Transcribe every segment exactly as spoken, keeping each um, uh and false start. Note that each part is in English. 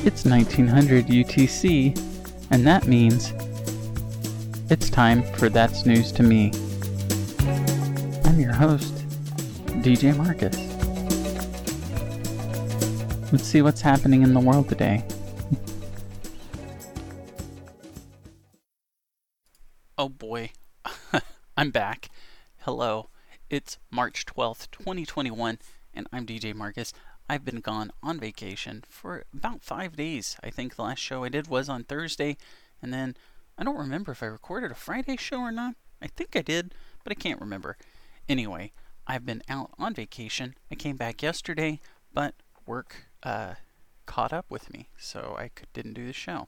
It's nineteen hundred U T C, and that means it's time for That's News to Me. I'm your host, D J Marcus. Let's see what's happening in the world today. Oh boy, I'm back. Hello, it's March twelfth, twenty twenty-one, and I'm D J Marcus. I've been gone on vacation for about five days. I think the last show I did was on Thursday, and then I don't remember if I recorded a Friday show or not. I think I did, but I can't remember. Anyway, I've been out on vacation. I came back yesterday, but work uh, caught up with me, so I could, didn't do the show.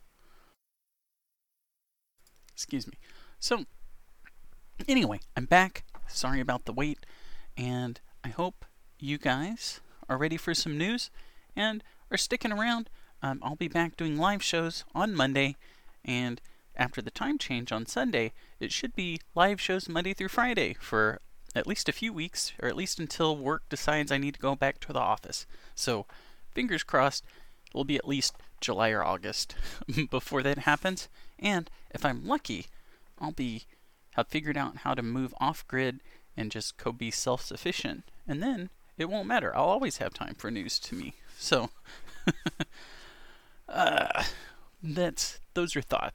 Excuse me. So, anyway, I'm back. Sorry about the wait, and I hope you guys are ready for some news and are sticking around. Um, I'll be back doing live shows on Monday, and after the time change on Sunday, it should be live shows Monday through Friday for at least a few weeks, or at least until work decides I need to go back to the office. So, fingers crossed, it'll be at least July or August before that happens. And if I'm lucky, I'll be have figured out how to move off-grid and just go be self-sufficient. And then it won't matter. I'll always have time for news to me. So, uh, that's those are thoughts.